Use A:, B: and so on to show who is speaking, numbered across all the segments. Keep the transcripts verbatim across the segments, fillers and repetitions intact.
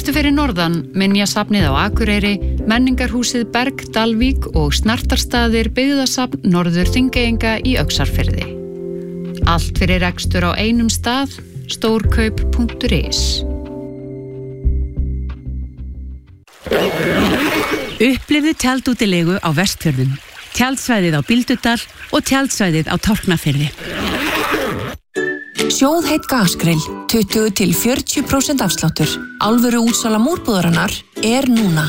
A: Réttu fyrir norðan, minjasafnið á Akureyri, menningarhúsið Berg Dalvík og snartarstaðir byggðasafn Norður Þingeyinga í Öxarfirði. Allt fyrir rekstur á einum stað, stórkaup punktur is.
B: Upplifðu tjaldútilegu á Vestfjörðum, tjaldsvæðið á Bíldudal og tjaldsvæðið á Tálknafirði.
C: Sjóðheitt gasgrill, tuttugu til fjörutíu prósent afsláttur. Alvöru útsala múrbúðarinnar er núna.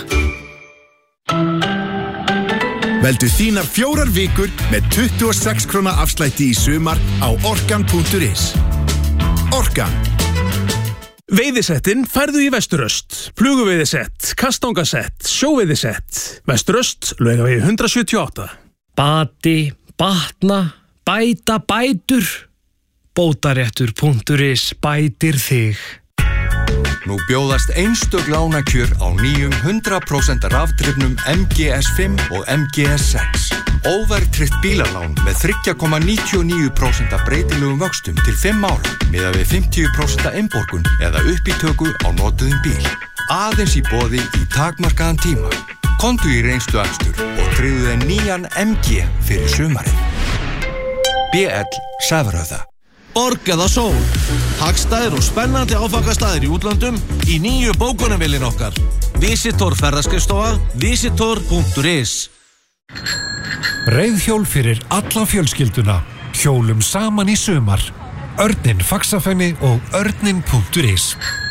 D: Veldu þínar fjórar vikur með tuttugu og sex króna afslætti í sumar á orkan punktur is. Orkan.
E: Veiðisettin færðu í Vesturöst. Fluguveiðisett, kastangasett, sjóveiðisett. Vesturöst, Laugavegi hundrað sjötíu og átta.
F: Bati, batna, bæta, bætur. Bótaréttur punktur is bætir þig.
G: Nú bjóðast einstök lánakjör á nýjum hundrað prósent rafdrifnum M G S fimm og M G S sex. Óverðtryggt bílalán með þrjú komma níutíu og níu prósent breytilegum vöxtum til fimm ára miðað við fimmtíu prósent innborgun eða uppítöku á notuðum bíl. Aðeins í boði í takmarkaðan tíma. Komdu í reynslu akstur og tryggðu þér nýjan M G fyrir sumarið. B L Sævaröða.
H: Borgað á sól. Hagstæðir og spennandi áfangastæðir í útlöndum í nýju bókunarvélin okkar. Visitor ferðaskrifstofa, visitor punktur is.
I: Reiðhjól fyrir alla fjölskylduna. Hjólum saman í sumar. Örninn Faxafeni og örninn punktur is.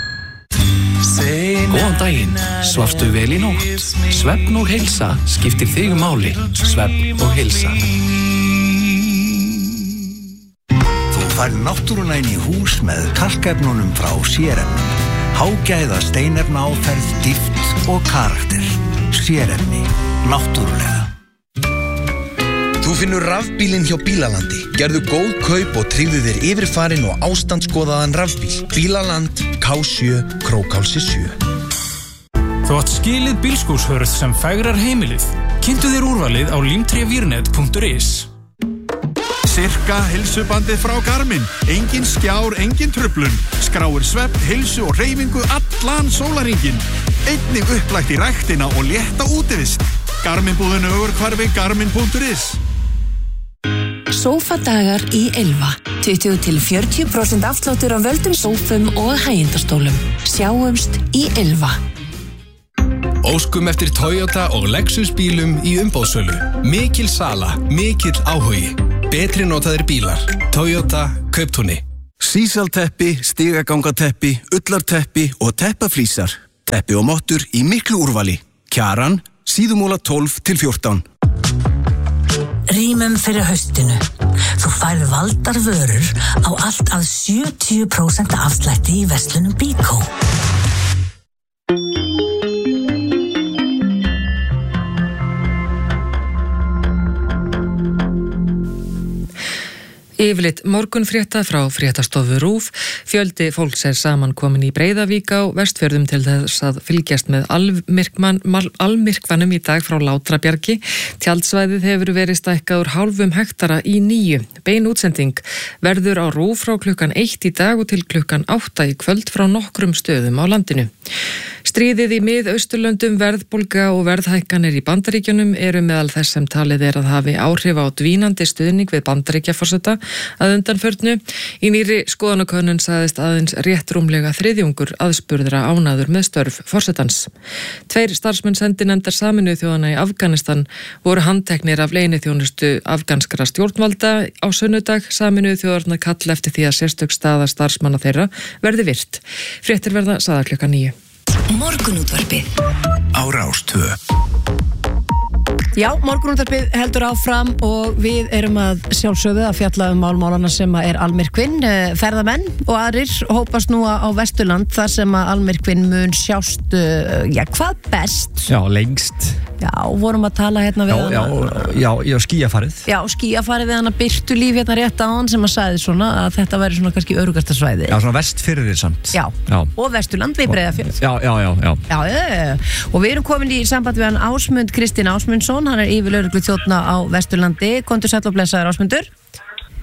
J: Góðan daginn, svafstu vel í nótt? Svefn og heilsa skiptir þig máli. Svefn og heilsa.
K: Fær náttúruna inn í hús með kalkefnunum frá sérefnum. Hágæða steinefna áferð, dýpt og karakter. Sérefni, náttúrulega.
L: Þú finnur rafbílinn hjá Bílalandi. Gerðu góð kaup og tryggðu þér yfirfarinn og ástandsskoðaðan rafbíl. Bílaland, K sjö, Krókálsi sjö.
M: Þú átt skilið bílskúrshörð sem fegrar heimilið. Kynntu þér úrvalið á limtrevírnet punktur is.
D: Sirka heilsubandið frá Garmin. Engin skjár, engin truflun. Skráir svefn, heilsu og hreyfingu allan sólarhringinn. Einnig upplægt í ræktina og létta útivist. Garmin-búðinu Ögurhvarfi, garmin punktur is.
C: Sófadagar í Ylva. tuttugu til fjörutíu prósent afsláttur á völdum sófum og hægindastólum. Sjáumst í Ylva.
J: Óskum eftir Toyota og Lexus bílum í umboðssölu. Mikil sala, mikill áhugi. Betri notaðir bílar. Toyota Kauptúni.
L: Sísalteppi, stigagangateppi, ullarteppi og teppaflísar. Teppi og mottur í miklu úrvali. Kjaran, síðumóla tólf til fjórtán.
N: Rýmum fyrir haustinu. Þú færð valdar vörur á allt að sjötíu prósent afslætti í verslunum Bíkó.
O: Yfirleitt morgunfrétta frá fréttastofu RÚV. Fjöldi fólks er saman komin í Breiðavík á Vestfjörðum til þess að fylgjast með almyrkvanum í dag frá Látrabjargi. Tjaldsvæðið hefur verið stækkað úr hálfum hektara í níu. Bein útsending verður á RÚV frá klukkan eitt í dag og til klukkan átta í kvöld frá nokkrum stöðum á landinu. Stríðið í Mið-Austurlöndum, verðbólga og verðhækkanir í Bandaríkjunum eru meðal þess sem talið er að hafi áhrif á dvínandi stuðning við Bandaríkjaforseta að undanförnu. Í nýrri skoðanakönnun sagðist aðeins rétt rúmlega þriðjungur aðspurðra ánægður með störf forsetans. Tveir starfsmenn sendinefndar Sameinuðu þjóðanna í Afganistan voru handteknir af leyniþjónustu afganskra stjórnvalda á sunnudag. Sameinuðu þjóðarna kalla eftir því að sérstök staða starfsmanna þeirra verði virt. Fréttir verða sagðar klukkan níu.
C: Morgunútvarpið
K: á Rás tvö.
P: Já, morgunútvarpið heldur áfram og við erum að sjálfsögðu að fjalla um málmálana sem er almyrkvinn. Ferðamenn og aðrir hópast nú á Vesturland þar sem að almyrkvinn mun sjást, já, hvað best?
Q: Já, lengst.
P: Já, vorum að tala hérna við
Q: já,
P: hana.
Q: Já, já, já, skýjafarið.
P: Já, skýjafarið við hana Birtu Líf hérna rétt á hann sem að sagði svona að þetta væri svona kannski öruggasta svæði.
Q: Já, svona vestfirðir samt.
P: Já, já, og Vesturland við Breiðafjörð.
Q: Já, já, já, já.
P: Já, já, og við erum komin í samband við hann Ásmund Kristinn Ásmundsson, hann er yfirlögregluþjónn á Vesturlandi. Komdu sæll og blessaður, Ásmundur.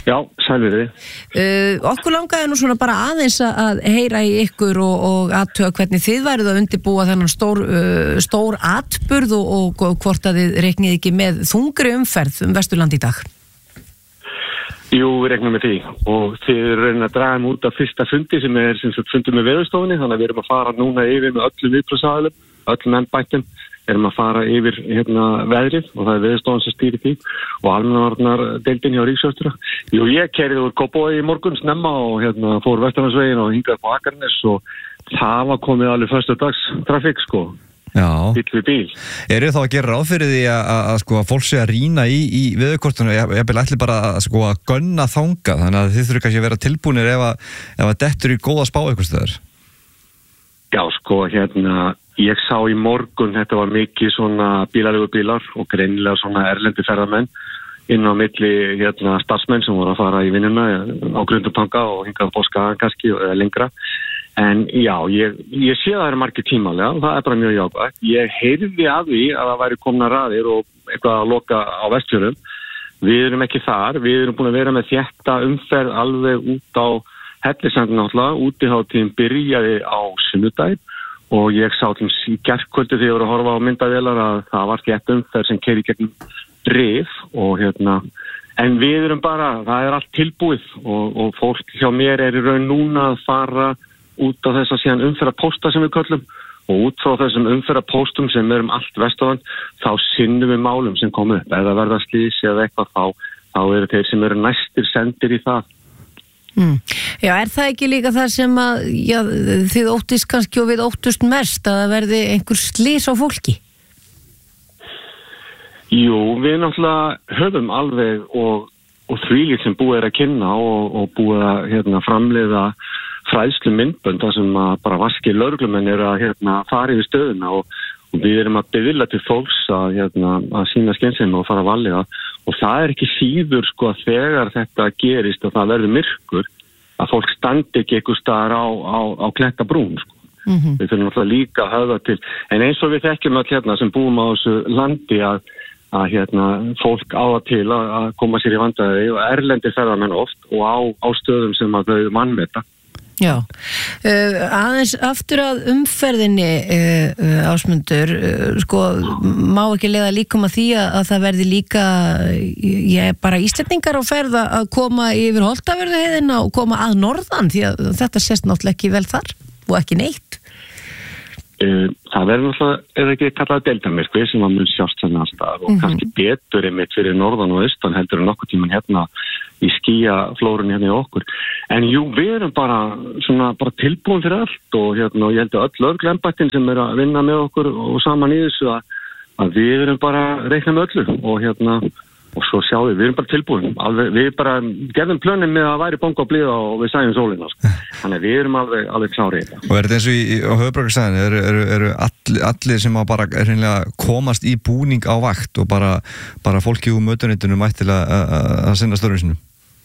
R: Já, sælverði.
P: Uh, okkur langaði nú svona bara aðeins að heyra í ykkur og, og aðtöga hvernig þið værið að undirbúa þennan stór, uh, stór atburð og, og, og hvort að þið reiknið ekki með þungri umferð um Vesturland í dag.
R: Jú, við reiknum með því og þið eru reyna að draga um út af fyrsta fundi sem er sem sagt fundur með veðurstofunni, þannig að við erum að fara núna yfir með öllum viðbragðsaðilum, öllum embættum, erum að fara yfir hérna veðrið og það er veðurstofan sem stýrir því og almannavarnar deildin hjá Ríkisvörstura. Jú, ég keyrði úr Kópavogi í morgun snemma og hérna fór Vesturlandsveginn og hingaði på Akranes og það var komið alveg föstudags trafík sko.
Q: Já.
R: Bíl við bíl.
Q: Eru þá að gera ráð fyrir því að, að, að, sko, að fólk sé að rýna í, í veðurkortinu, ég, ég vil ætli bara að, sko, að gönna þanga, þannig að þið þurfi kannski að vera tilbúnir ef að, ef að dettur í góða spá eitthvað stöðar.
R: Já, sko, hérna, ég sá í morgun, þetta var mikið svona bílalegu bílar og greinilega svona erlendi ferðamenn inn á milli hérna starfsmenn sem voru að fara í vinnuna á Grundartanga og hingað á Skagan kannski eða lengra. En já, ég, ég sé að það eru margir tímalega, það er bara mjög jákvægt. Ég heyrði að því að það væri komna raðir og eitthvað að loka á Vestfjörðum. Við erum ekki þar, við erum búin að vera með þétta umferð alveg út á Hellisandi náttúrulega, útiháttíðin byrjaði á sunnudaginn og ég sá til í gærkvöldi þegar ég voru að horfa á myndavélar að það var þétt umferð sem keyrir gegnum Rif og hérna, en við erum bara, það er allt tilbúið og, og fólk hjá mér er í raun núna að fara út á þess að síðan umferðarpósta sem við köllum og út frá þessum umferðarpóstum sem er um allt Vesturland, þá sinnum við málum sem komu upp, eða verða slys eða eitthvað þá, þá eru þeir sem eru næstir sendir í það.
P: Mm. Já, er það ekki líka það sem að já, þið óttist kannski og við óttust mest að það verði einhver slys á fólki?
R: Jú, við náttúrulega höfum alveg og, og þvílíkt sem búið er að kynna og, og búið að hérna, framleiða fræðslu myndbönd þar sem að bara vaskir lögreglumenn eru að hérna, fara yfir stöðuna og, og við erum að biðla til fólks að, hérna, að sína skynsemi og fara að valja og það er ekki síður sko að þegar þetta gerist og það verður myrkur að fólk standi ekki einhver staðar á, á, á klettabrún sko. Mm-hmm. Við þurfum alltaf líka að höfða til en eins og við þekkjum all hérna sem búum á þessu landi að, að hérna, fólk á það til að, að koma sér í vandræði og erlendir ferðamenn oft og á, á stöðum sem að þau mannmeta.
P: Já, uh, aðeins aftur að umferðinni uh, uh, Ásmundur, uh, sko má ekki leiða líkum að því að, að það verði líka ég, bara Íslendingar á ferð að koma yfir Holtavörðuheiðina og koma að norðan því að þetta sést náttúrulega ekki vel þar og ekki neitt.
R: Uh, það verður náttúrulega, er ekki kallað deildamirkvi sem að mun sjást þennan alltaf og mm-hmm. kannski betur einmitt fyrir norðan og austan heldur en nokkuð tíman hérna í skýjaflórunni hérna í okkur. En jú, við erum bara, svona, bara tilbúin fyrir allt og hérna, ég held að öll lögreglembættin sem er að vinna með okkur og saman í þessu að, að við erum bara reikna með öllu og hérna, og svo sjáum við, við erum bara tilbúin. Alveg, við bara gerðum plönin með að væri bonga og blíða og við sæjum sólina. Sko. Þannig að við erum alveg, alveg klárið í þetta.
Q: Og er þetta eins og í, á höfuðborgarsvæðinu, eru, eru, eru allir, allir sem að bara hreinlega komast í búning á vakt og bara, bara fólki úr mötuneytunum mætti til að, að, að sinna störfum sínum?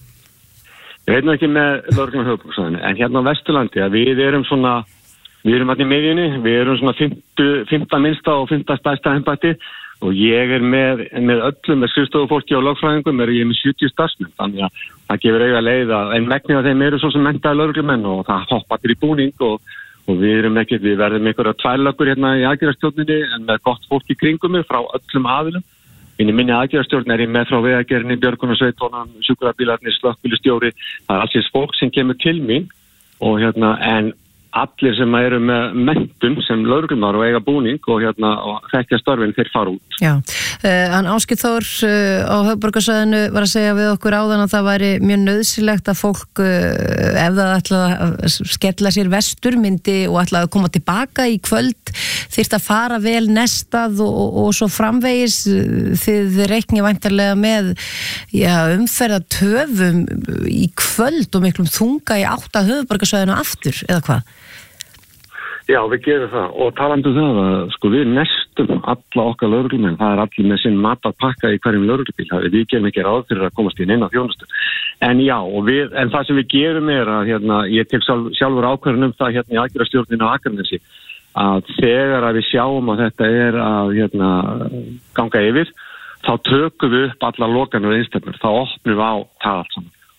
R: Ég veit nú ekki með lögreglum höfuðborgarsvæðinu, en hérna á Vesturlandi að við erum svona, við erum hérna í miðjunni, við erum svona fimmta minnsta og fimmta stærsta embætti og ég er með, með öllum, með skrifstofufólki og lögfræðingum, er ég með sjötíu starfsmenn, þannig að það gefur eiga leið að en megnið af þeim eru svo sem menntaði lögreglumenn og það hoppa til í búning og, og við erum ekki, við verðum einhverja tværlöggur hérna í aðgerðarstjórninni en með gott fólk í kringum mig frá öllum aðilum. Inn í minni aðgerðarstjórn er ég með frá vegagerðinni, björgunarsveitunum, sjúkrabílarnir, slökkbílastjóri, það er alls fólk sem kemur til mín og hérna, en allir sem eru með menntun sem lögreglumar og eiga búning og hérna og þekkja störfin þeir fara út.
P: Já, uh, en Ásgeir Þór uh, á höfuðborgarsvæðinu var að segja við okkur áðan að það væri mjög nauðsynlegt að fólk uh, ef það ætla að skella sér vestur myndi og ætla að koma tilbaka í kvöld þyrfti að fara vel nestað og, og, og svo framvegis þið reikni væntarlega með já, umferðartöfum í kvöld og miklum þunga í átt að höfuðborgarsvæðinu aftur, eða hvað?
R: Já, við gerum það og talandi um það að sko við nestum alla okkar lögreglumenn, það er allir með sinn matarpakka í hverjum lögreglubíl, við gerum ekki ráð fyrir að komast í neina þjónustu. En já, og við, en það sem við gerum er að hérna, ég tek sjálf, sjálfur ákvörðun um það hérna í aðgerðarstjórninu á Akranesi að þegar að við sjáum að þetta er að hérna ganga yfir, þá tökum við upp alla lokanur og einstaklega, þá opnum við á það allt saman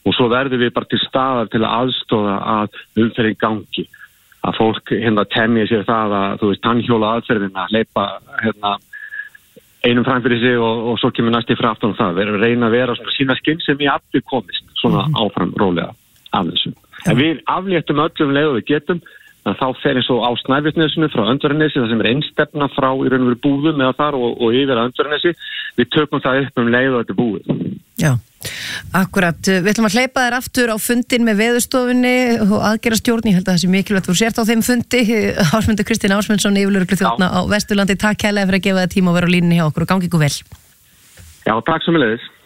R: og svo verðum við bara til staðar til að aðstoða að umferðin gangi, að fólk hérna temja sér það að, þú veist, tannhjóla aðferðina, leipa hérna einum fram fyrir sig og, og svo kemur næsti frá aftan það, við erum að reyna að vera svona sína skinn sem við allir komist, svona mm-hmm. áfram rólega af þessu. Ja. En við afléttum öllum leið og við getum, en þá fer eins og á Snæfellsnesinu frá Öndverjanesi, það sem er einstefna frá í raun og veru búðum eða þar og, og yfir að Öndverjanesi, við tökum það upp um leið og þetta er búið.
P: Já, akkurat. Við ætlum að hleypa þér aftur á fundin með Veðurstofunni og aðgerastjórn. Ég held að það sé mikilvægt þú sért á þeim fundi. Ásmundur Kristinn Ásmundsson, yfirlögregluþjónn á Vesturlandi. Takk kærlega fyrir að gefa það tíma og vera á línunni hjá okkur og gangi ykkur vel.
R: Já, takk sömuleiðis.